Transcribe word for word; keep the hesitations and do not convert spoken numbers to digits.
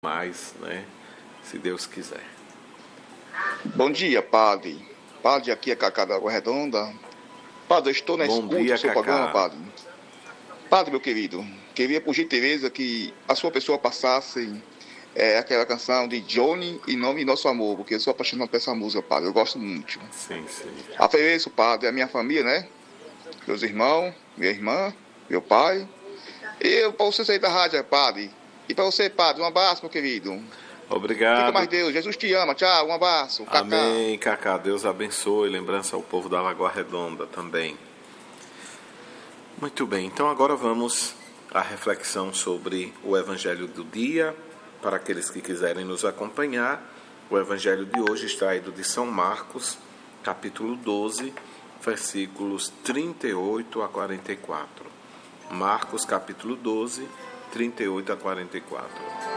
mais, né? Se Deus quiser. Bom dia, padre. Padre, aqui é Cacá da Água Redonda. Padre, eu estou na Bom escuta dia, do seu Cacá. programa, padre. Padre, meu querido, queria por gentileza que a sua pessoa passasse é, aquela canção de Johnny em nome de nosso amor, porque eu sou apaixonado por essa música, padre. Eu gosto muito. Sim, sim. Ofereço, padre, a minha família, né? Meus irmãos, minha irmã, meu pai. E para você sair da rádio, padre. E para você, padre, um abraço, meu querido. Obrigado. Fica mais Deus. Jesus te ama. Tchau, um abraço. Cacá. Amém, Cacá. Deus abençoe. Lembrança ao povo da Lagoa Redonda também. Muito bem, então agora vamos à reflexão sobre o Evangelho do dia. Para aqueles que quiserem nos acompanhar, o Evangelho de hoje está extraído de São Marcos, capítulo doze, versículos trinta e oito a quarenta e quatro. Marcos, capítulo doze, trinta e oito a quarenta e quatro.